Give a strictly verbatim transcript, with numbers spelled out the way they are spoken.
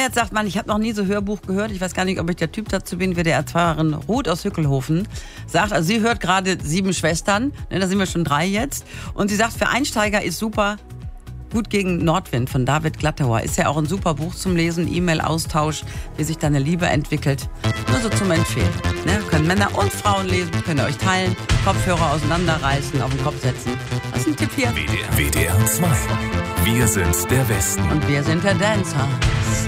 jetzt sagt man, ich habe noch nie so Hörbuch gehört. Ich weiß gar nicht, ob ich der Typ dazu bin. W D R-Fahrerin Ruth aus Hückelhofen sagt, also sie hört gerade Sieben Schwestern. Ne, da sind wir schon drei jetzt. Und sie sagt, für Einsteiger ist super Gut gegen Nordwind von David Glattauer. Ist ja auch ein super Buch zum Lesen. E-Mail-Austausch, wie sich deine Liebe entwickelt. Nur so zum Empfehlen. Ne, können Männer und Frauen lesen, könnt ihr euch teilen. Kopfhörer auseinanderreißen, auf den Kopf setzen. Das ist ein Tipp hier. W D R zwei. Wir sind der Westen. Und wir sind der Dancer.